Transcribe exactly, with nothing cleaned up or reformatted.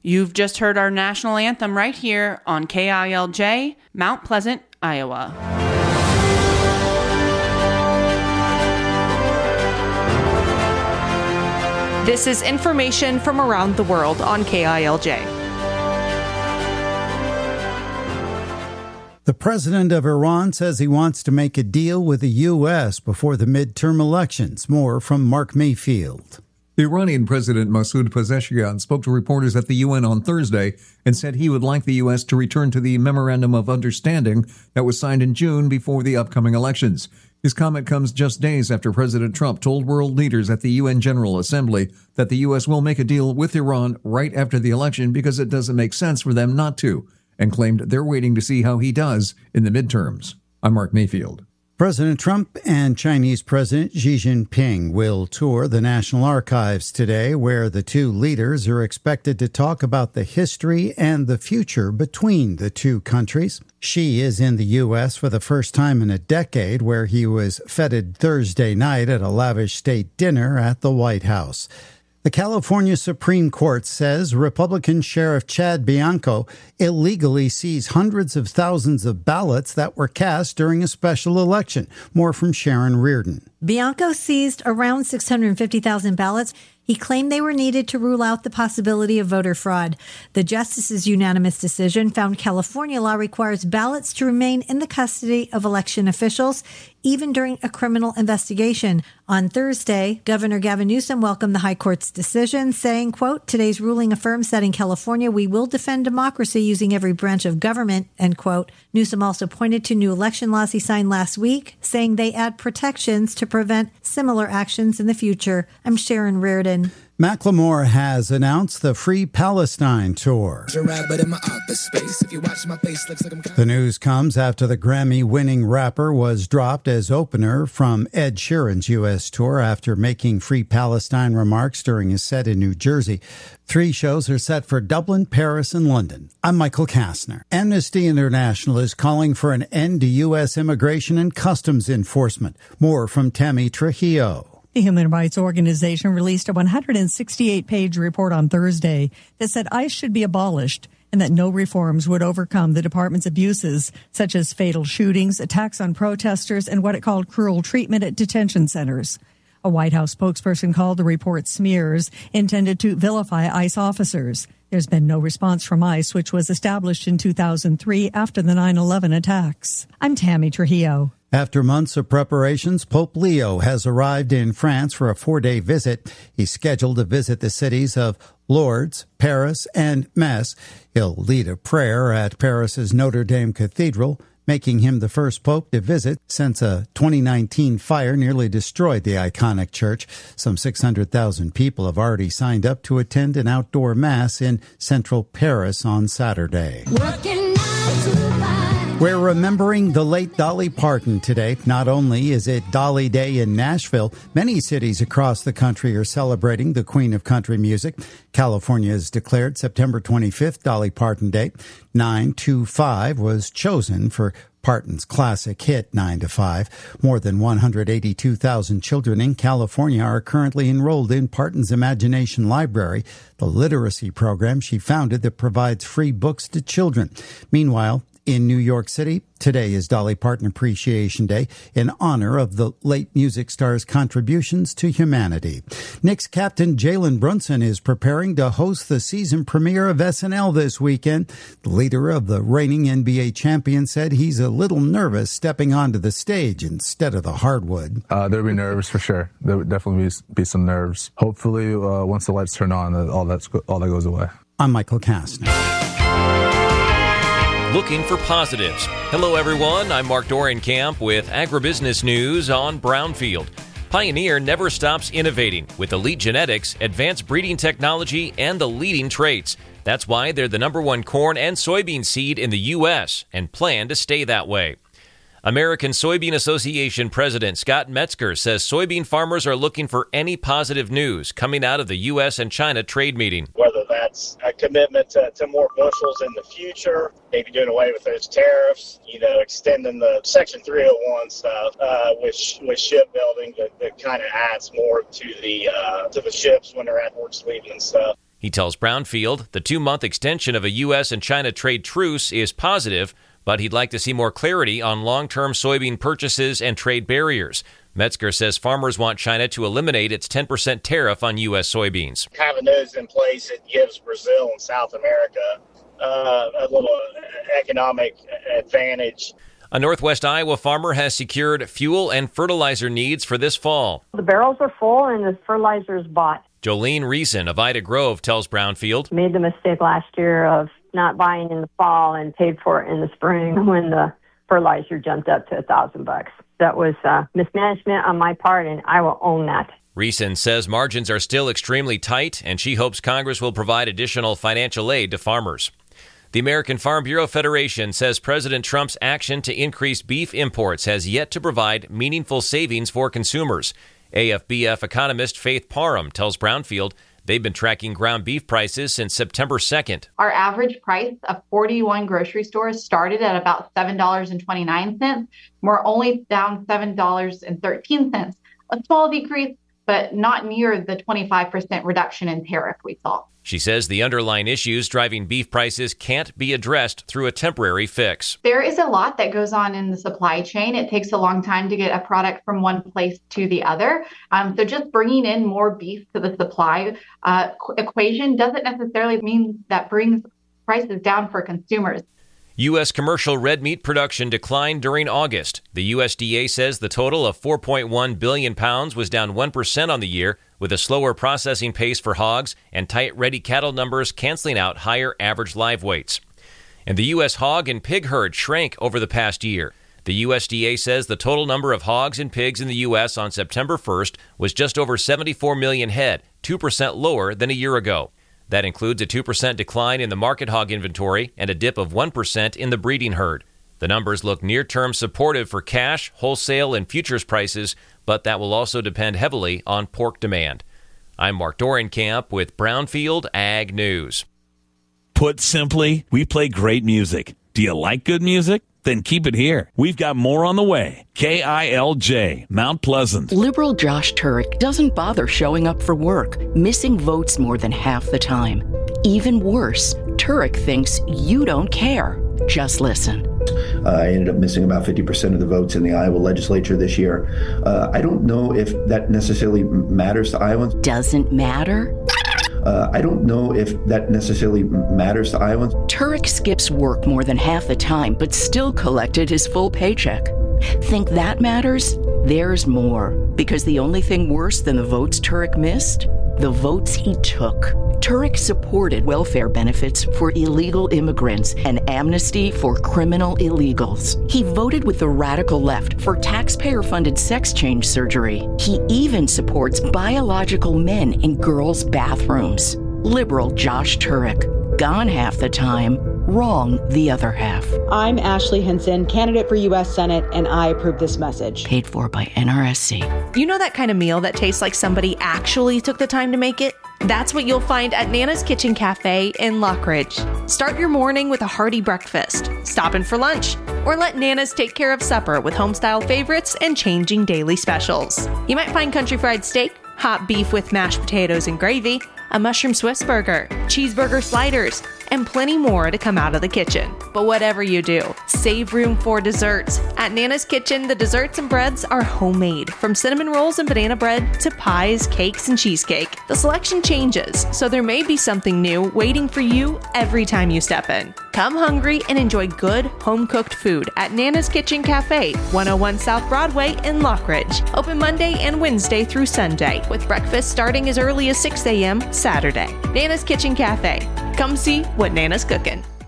You've just heard our national anthem right here on K I L J, Mount Pleasant, Iowa. This is information from around the world on K I L J. The president of Iran says he wants to make a deal with the U S before the midterm elections. More from Mark Mayfield. The Iranian President Masoud Pezeshkian spoke to reporters at the U N on Thursday and said he would like the U S to return to the Memorandum of Understanding that was signed in June before the upcoming elections. His comment comes just days after President Trump told world leaders at the U N General Assembly that the U S will make a deal with Iran right after the election because it doesn't make sense for them not to, and claimed they're waiting to see how he does in the midterms. I'm Mark Mayfield. President Trump and Chinese President Xi Jinping will tour the National Archives today, where the two leaders are expected to talk about the history and the future between the two countries. Xi is in the U S for the first time in a decade, where he was feted Thursday night at a lavish state dinner at the White House. The California Supreme Court says Republican Sheriff Chad Bianco illegally seized hundreds of thousands of ballots that were cast during a special election. More from Sharon Reardon. Bianco seized around six hundred fifty thousand ballots. He claimed they were needed to rule out the possibility of voter fraud. The justice's unanimous decision found California law requires ballots to remain in the custody of election officials, even during a criminal investigation. On Thursday, Governor Gavin Newsom welcomed the High Court's decision, saying, quote, today's ruling affirms that in California we will defend democracy using every branch of government, end quote. Newsom also pointed to new election laws he signed last week, saying they add protections to prevent similar actions in the future. I'm Sharon Reardon. Macklemore has announced the Free Palestine Tour. The news comes after the Grammy-winning rapper was dropped as opener from Ed Sheeran's U S tour after making Free Palestine remarks during his set in New Jersey. Three shows are set for Dublin, Paris, and London. I'm Michael Kastner. Amnesty International is calling for an end to U S immigration and customs enforcement. More from Tammy Trujillo. The Human Rights Organization released a one hundred sixty-eight page report on Thursday that said ICE should be abolished and that no reforms would overcome the department's abuses, such as fatal shootings, attacks on protesters, and what it called cruel treatment at detention centers. A White House spokesperson called the report smears intended to vilify ICE officers. There's been no response from ICE, which was established in two thousand three after the nine eleven attacks. I'm Tammy Trujillo. After months of preparations, Pope Leo has arrived in France for a four-day visit. He's scheduled to visit the cities of Lourdes, Paris, and Metz. He'll lead a prayer at Paris's Notre Dame Cathedral, making him the first pope to visit since a twenty nineteen fire nearly destroyed the iconic church. Some six hundred thousand people have already signed up to attend an outdoor mass in central Paris on Saturday. Working nine to five. We're remembering the late Dolly Parton today. Not only is it Dolly Day in Nashville, many cities across the country are celebrating the Queen of Country Music. California has declared September twenty-fifth Dolly Parton Day. nine two five was chosen for Parton's classic hit nine to five. More than one hundred eighty-two thousand children in California are currently enrolled in Parton's Imagination Library, the literacy program she founded that provides free books to children. Meanwhile, in New York City, today is Dolly Parton Appreciation Day in honor of the late music star's contributions to humanity. Knicks captain Jalen Brunson is preparing to host the season premiere of S N L this weekend. The leader of the reigning N B A champion said he's a little nervous stepping onto the stage instead of the hardwood. Uh, there'll be nerves for sure. There would definitely be, be some nerves. Hopefully, uh, once the lights turn on, all, that's, all that goes away. I'm Michael Kastner. Looking for positives. Hello, everyone. I'm Mark Dorenkamp with Agribusiness News on Brownfield. Pioneer never stops innovating with elite genetics, advanced breeding technology, and the leading traits. That's why they're the number one corn and soybean seed in the U S and plan to stay that way. American Soybean Association President Scott Metzger says soybean farmers are looking for any positive news coming out of the U S and China trade meeting. Whether that's a commitment to, to more bushels in the future, maybe doing away with those tariffs, you know, extending the Section three oh one stuff uh, with with shipbuilding that, that kind of adds more to the uh, to the ships when they're at Port Sweepen and stuff. He tells Brownfield the two-month extension of a U S and China trade truce is positive, but he'd like to see more clarity on long-term soybean purchases and trade barriers. Metzger says farmers want China to eliminate its ten percent tariff on U S soybeans. Having those in place, it gives Brazil and South America uh, a little economic advantage. A Northwest Iowa farmer has secured fuel and fertilizer needs for this fall. The barrels are full and the fertilizer is bought. Jolene Reason of Ida Grove tells Brownfield. Made the mistake last year of not buying in the fall and paid for it in the spring when the fertilizer jumped up to a thousand bucks. That was uh, mismanagement on my part, and I will own that. Reason says margins are still extremely tight, and she hopes Congress will provide additional financial aid to farmers. The American Farm Bureau Federation says President Trump's action to increase beef imports has yet to provide meaningful savings for consumers. A F B F economist Faith Parham tells Brownfield they've been tracking ground beef prices since September second. Our average price of forty-one grocery stores started at about seven dollars and twenty-nine cents. We're only down seven dollars and thirteen cents. A small decrease, but not near the twenty-five percent reduction in tariff we saw. She says the underlying issues driving beef prices can't be addressed through a temporary fix. There is a lot that goes on in the supply chain. It takes a long time to get a product from one place to the other. Um, so just bringing in more beef to the supply uh, equation doesn't necessarily mean that brings prices down for consumers. U S commercial red meat production declined during August. The U S D A says the total of four point one billion pounds was down one percent on the year, with a slower processing pace for hogs and tight ready cattle numbers canceling out higher average live weights. And the U S hog and pig herd shrank over the past year. The U S D A says the total number of hogs and pigs in the U S on September first was just over seventy-four million head, two percent lower than a year ago. That includes a two percent decline in the market hog inventory and a dip of one percent in the breeding herd. The numbers look near-term supportive for cash, wholesale, and futures prices, but that will also depend heavily on pork demand. I'm Mark Dorenkamp with Brownfield Ag News. Put simply, we play great music. Do you like good music? Then keep it here. We've got more on the way. K I L J, Mount Pleasant. Liberal Josh Turek doesn't bother showing up for work, missing votes more than half the time. Even worse, Turek thinks you don't care. Just listen. Uh, I ended up missing about fifty percent of the votes in the Iowa legislature this year. Uh, I don't know if that necessarily matters to Iowans. Doesn't matter? Uh, I don't know if that necessarily matters to Iowans. Turek skips work more than half the time, but still collected his full paycheck. Think that matters? There's more. Because the only thing worse than the votes Turek missed? The votes he took. Turek supported welfare benefits for illegal immigrants and amnesty for criminal illegals. He voted with the radical left for taxpayer-funded sex change surgery. He even supports biological men in girls' bathrooms. Liberal Josh Turek. Gone half the time, wrong the other half. I'm Ashley Hinson, candidate for U S Senate, and I approve this message. Paid for by N R S C. You know that kind of meal that tastes like somebody actually took the time to make it? That's what you'll find at Nana's Kitchen Cafe in Lockridge. Start your morning with a hearty breakfast, stop in for lunch, or let Nana's take care of supper with home-style favorites and changing daily specials. You might find country fried steak, hot beef with mashed potatoes and gravy, a mushroom Swiss burger, cheeseburger sliders, and plenty more to come out of the kitchen. But whatever you do, save room for desserts. At Nana's Kitchen, the desserts and breads are homemade, from cinnamon rolls and banana bread to pies, cakes, and cheesecake. The selection changes, so there may be something new waiting for you every time you step in. Come hungry and enjoy good, home-cooked food at Nana's Kitchen Cafe, one oh one South Broadway in Lockridge. Open Monday and Wednesday through Sunday, with breakfast starting as early as six a.m. Saturday. Nana's Kitchen Cafe. Come see what Nana's cooking.